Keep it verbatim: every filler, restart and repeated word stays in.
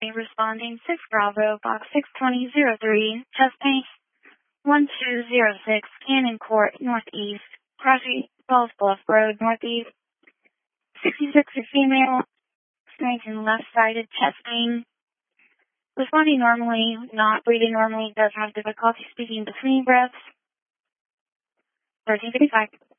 Responding six Bravo, box six twenty zero three, testing one two zero six, Cannon Court, Northeast, Crosby, Falls Bluff Road, Northeast, sixty-six, a female, experiencing left-sided testing, responding normally, not breathing normally, does have difficulty speaking between breaths, thirteen fifty-five.